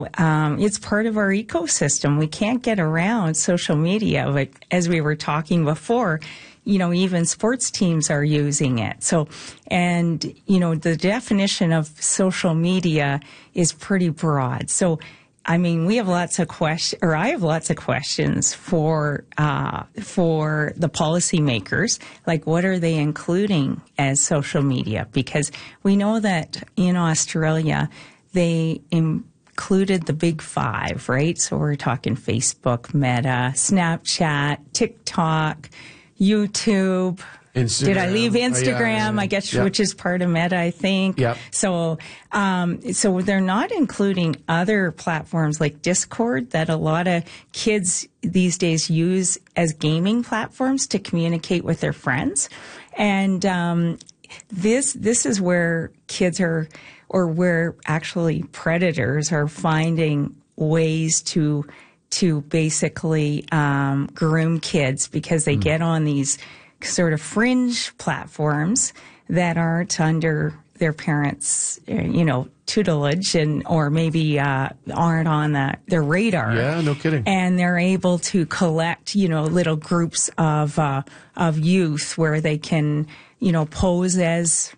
It's part of our ecosystem. We can't get around social media. But as we were talking before, even sports teams are using it. So, and, the definition of social media is pretty broad. So, I mean, we have lots of questions, or I have lots of questions for the policymakers. Like, what are they including as social media? Because we know that in Australia, they included the big five, right? So we're talking Facebook, Meta, Snapchat, TikTok, YouTube. Instagram. Did I leave Instagram? Yeah. I guess, which is part of Meta, I think. Yep. So they're not including other platforms like Discord that a lot of kids these days use as gaming platforms to communicate with their friends. And this is where kids are, or where actually predators are finding ways to basically groom kids, because they get on these sort of fringe platforms that aren't under their parents', tutelage, or maybe aren't on their radar. Yeah, no kidding. And they're able to collect, little groups of youth where they can, pose as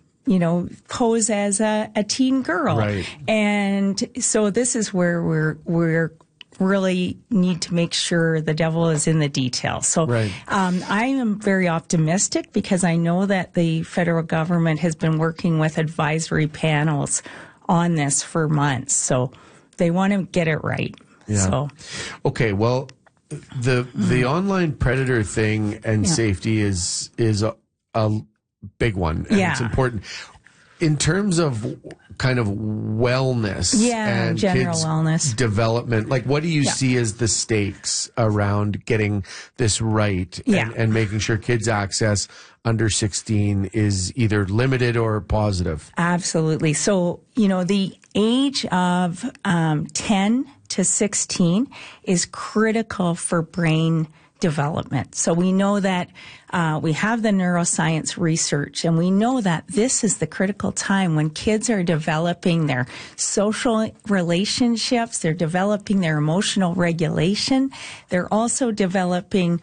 a teen girl. Right. And so this is where we're really need to make sure the devil is in the details. So right. I am very optimistic, because I know that the federal government has been working with advisory panels on this for months. So they want to get it right. Yeah. So. Okay, well, the online predator thing and safety is a big one, and it's important. In terms of kind of wellness and general kids' wellness development, like, what do you see as the stakes around getting this right and making sure kids' access under 16 is either limited or positive? Absolutely. So, the age of 10 to 16 is critical for brain development. So we know that we have the neuroscience research, and we know that this is the critical time when kids are developing their social relationships, they're developing their emotional regulation, they're also developing,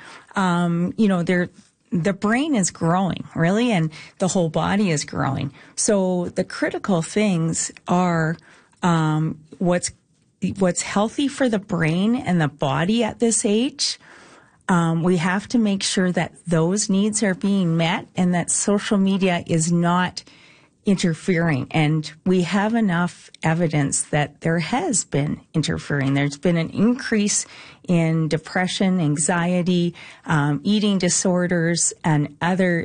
the brain is growing, really, and the whole body is growing. So the critical things are what's healthy for the brain and the body at this age. We have to make sure that those needs are being met and that social media is not interfering. And we have enough evidence that there has been interfering. There's been an increase in depression, anxiety, eating disorders, and other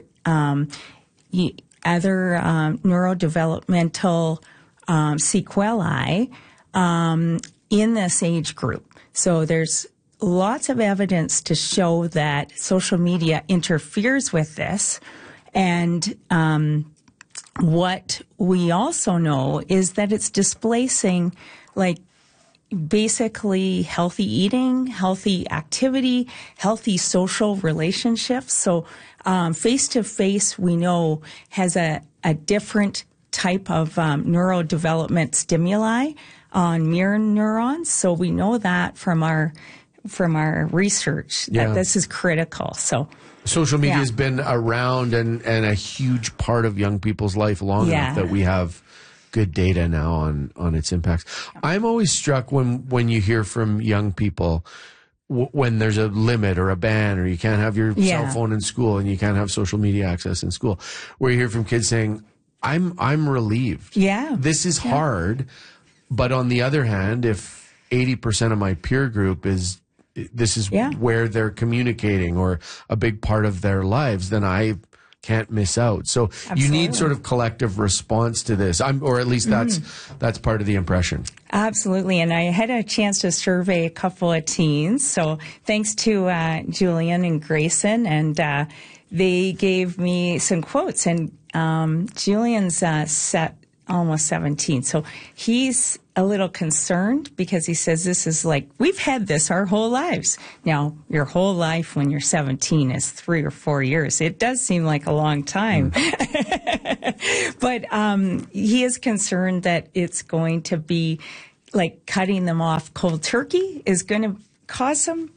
neurodevelopmental sequelae in this age group. So there's lots of evidence to show that social media interferes with this. And what we also know is that it's displacing, like, basically healthy eating, healthy activity, healthy social relationships. So face-to-face, we know, has a different type of neurodevelopment stimuli on mirror neurons. So we know that from our research that this is critical. So social media has been around and a huge part of young people's life long enough that we have good data now on its impacts. I'm always struck when you hear from young people when there's a limit or a ban, or you can't have your cell phone in school and you can't have social media access in school, where you hear from kids saying, I'm relieved. Yeah. This is hard. But on the other hand, if 80% of my peer group is where they're communicating or a big part of their lives, then I can't miss out. So you need sort of collective response to this, or at least that's part of the impression. Absolutely. And I had a chance to survey a couple of teens. So thanks to Julian and Grayson, and they gave me some quotes. And Julian's almost 17. So he's a little concerned because he says this is like, we've had this our whole lives. Now, your whole life when you're 17 is 3 or 4 years. It does seem like a long time. But he is concerned that it's going to be like cutting them off cold turkey is going to cause some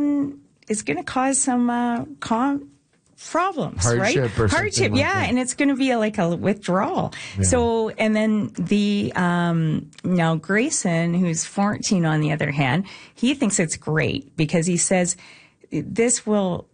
problems, hardship, right? Hardship, like yeah, that. And it's going to be like a withdrawal. Yeah. So, and then now Grayson, who's 14, on the other hand, he thinks it's great because he says this will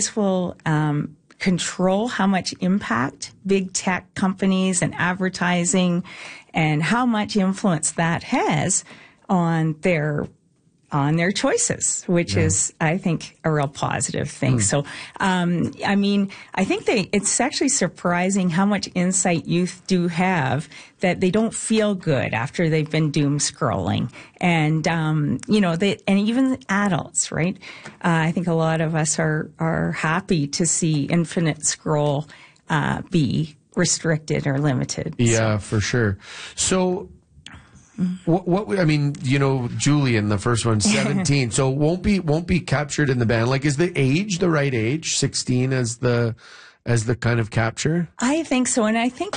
control how much impact big tech companies and advertising and how much influence that has on their choices, which is, I think, a real positive thing. So, I mean, I think it's actually surprising how much insight youth do have that they don't feel good after they've been doom scrolling. And, and even adults, right? I think a lot of us are happy to see infinite scroll, be restricted or limited. Yeah, for sure. So, what I mean, Julian, the first one, 17, so won't be captured in the ban. Like, is the age the right age, 16 as the kind of capture? I think so, and I think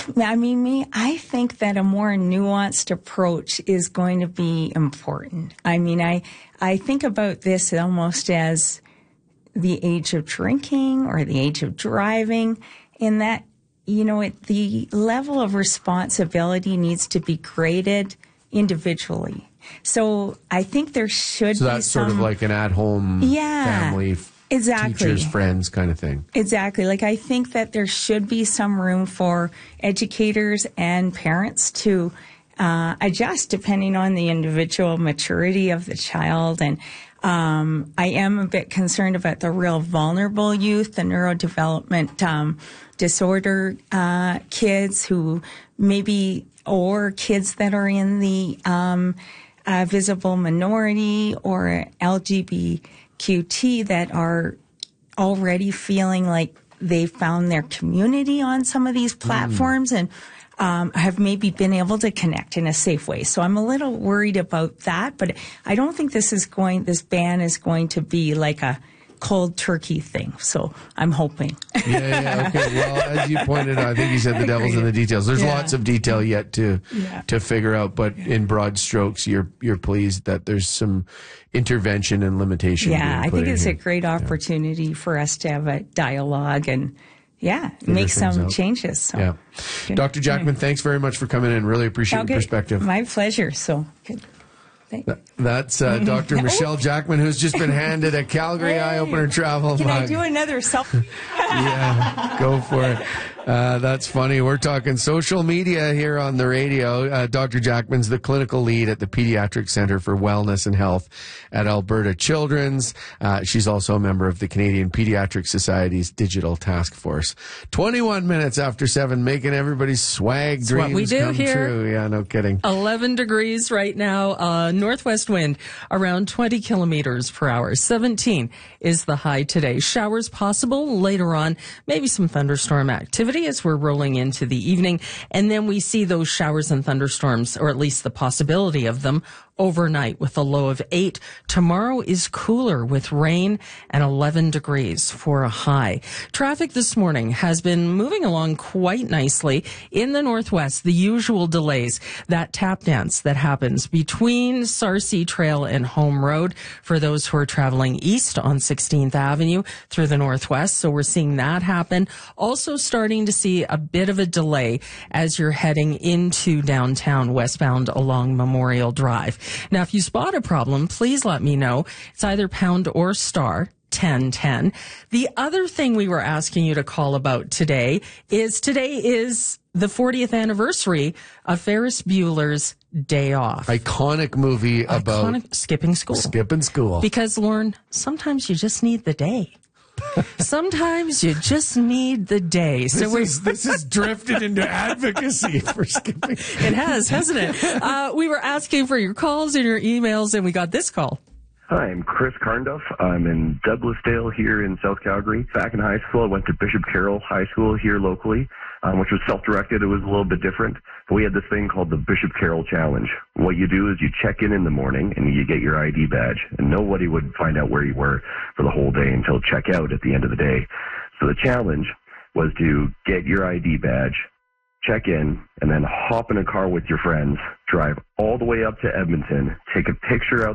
that a more nuanced approach is going to be important. I mean, I think about this almost as the age of drinking or the age of driving, in that the level of responsibility needs to be graded individually. So I think there should be some... So that's sort of like an at-home family, teachers, friends kind of thing. Exactly. Like, I think that there should be some room for educators and parents to adjust depending on the individual maturity of the child. And I am a bit concerned about the real vulnerable youth, the neurodevelopment disorder kids who maybe... or kids that are in the visible minority or LGBTQT that are already feeling like they found their community on some of these platforms and have maybe been able to connect in a safe way. So I'm a little worried about that, but I don't think this ban is going to be like a cold turkey thing. So I'm hoping. Yeah. Okay. Well, as you pointed out, I think you said the devil's in the details. There's lots of detail yet to figure out, but in broad strokes, you're pleased that there's some intervention and limitation. Yeah, I think it's a great opportunity for us to have a dialogue and make some changes. So. Yeah. Dr. Jackman, thanks very much for coming in. Really appreciate your perspective. My pleasure. So good. That's Dr. Michelle Jackman, who's just been handed a Calgary Eye-Opener travel mug. Can I do another selfie? Yeah, go for it. That's funny. We're talking social media here on the radio. Dr. Jackman's the clinical lead at the Pediatric Center for Wellness and Health at Alberta Children's. She's also a member of the Canadian Pediatric Society's Digital Task Force. 21 minutes after 7, making everybody's swag dreams what we do come here. True. Yeah, no kidding. 11 degrees right now. Northwest wind around 20 kilometers per hour. 17 is the high today. Showers possible later on. Maybe some thunderstorm activity as we're rolling into the evening. And then we see those showers and thunderstorms, or at least the possibility of them, overnight with a low of 8. Tomorrow is cooler with rain and 11 degrees for a high. Traffic this morning has been moving along quite nicely in the Northwest. The usual delays, that tap dance that happens between Sarcee Trail and Home Road for those who are traveling east on 16th Avenue through the Northwest. So we're seeing that happen. Also starting to see a bit of a delay as you're heading into downtown westbound along Memorial Drive. Now, if you spot a problem, please let me know. It's either pound or star 1010. The other thing we were asking you to call about today is the 40th anniversary of Ferris Bueller's Day Off. Iconic movie about skipping school. Skipping school. Because, Lauren, sometimes you just need the day. Sometimes you just need the day. So this has drifted into advocacy for skipping. It has, hasn't it? We were asking for your calls and your emails, and we got this call. Hi, I'm Chris Carnduff. I'm in Douglasdale here in South Calgary. Back in high school, I went to Bishop Carroll High School here locally, which was self-directed. It was a little bit different. But we had this thing called the Bishop Carroll Challenge. What you do is you check in the morning and you get your ID badge. And nobody would find out where you were for the whole day until checkout at the end of the day. So the challenge was to get your ID badge, check in, and then hop in a car with your friends drive all the way up to Edmonton, take a picture out